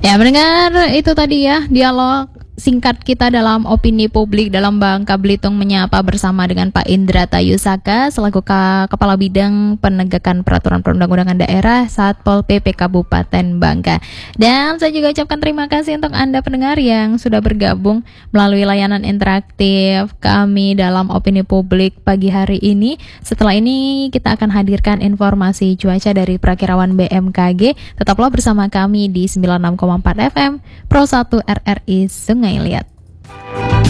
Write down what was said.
Ya, mendengar itu tadi ya, dialog singkat kita dalam opini publik dalam Bangka Belitung menyapa bersama dengan Pak Indra Tayusaka selaku Kepala Bidang Penegakan Peraturan Perundang-undangan Daerah Satpol PP Kabupaten Bangka. Dan saya juga ucapkan terima kasih untuk Anda pendengar yang sudah bergabung melalui layanan interaktif kami dalam opini publik pagi hari ini. Setelah ini kita akan hadirkan informasi cuaca dari Prakirawan BMKG. Tetaplah bersama kami di 96,4 FM Pro 1 RRI Sungai Liat.